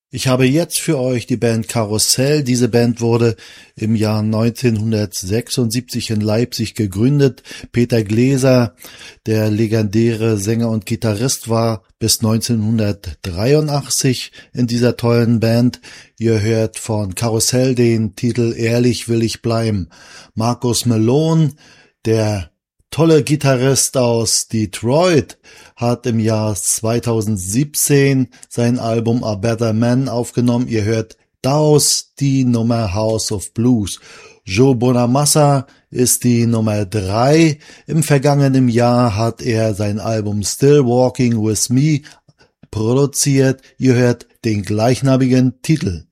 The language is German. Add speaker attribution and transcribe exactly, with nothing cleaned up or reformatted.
Speaker 1: Ich habe jetzt für euch die Band Karussell. Diese Band wurde im Jahr neunzehnhundertsechsundsiebzig in Leipzig gegründet. Peter Gläser, der legendäre Sänger und Gitarrist, war bis neunzehnhundertdreiundachtzig in dieser tollen Band. Ihr hört von Karussell den Titel Ehrlich will ich bleiben. Markus Melon, der tolle Gitarrist aus Detroit, hat im Jahr zweitausendsiebzehn sein Album A Better Man aufgenommen. Ihr hört daraus die Nummer House of Blues. Joe Bonamassa ist die Nummer drei. Im vergangenen Jahr hat er sein Album Still Walking With Me produziert. Ihr hört den gleichnamigen Titel.